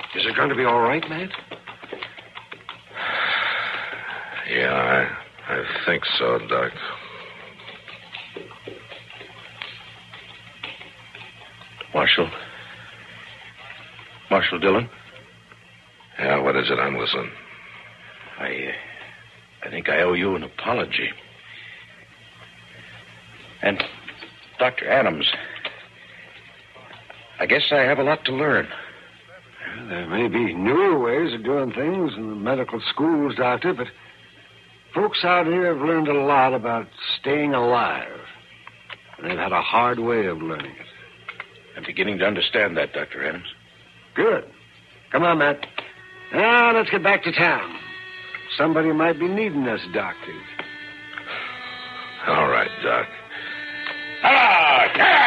Is it going to be all right, Matt? Yeah, I think so, Doc. Marshal Dillon? Yeah, what is it? I'm listening. I think I owe you an apology. And, Dr. Adams, I guess I have a lot to learn. There may be newer ways of doing things in the medical schools, Doctor, but folks out here have learned a lot about staying alive. And they've had a hard way of learning it. I'm beginning to understand that, Dr. Adams. Good. Come on, Matt. Now, let's get back to town. Somebody might be needing us doctors. All right, Doc. Ah, yeah!